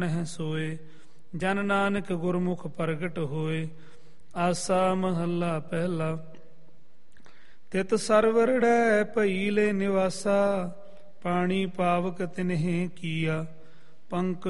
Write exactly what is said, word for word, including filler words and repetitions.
ਹੈ ਸੋਏ। ਜਨ ਨਾਨਕ ਗੁਰਮੁਖ ਪ੍ਰਗਟ ਹੋਏ। ਆਸਾ ਮਹੱਲਾ ਪਹਿਲਾ। ਤਿਤ ਸਰਵਰੜੈ ਭਈ ਲੈ ਨਿਵਾਸਾ, ਪਾਣੀ ਪਾਵਕ ਤਿਨਹਿ ਕੀਆ। ਪੰਕ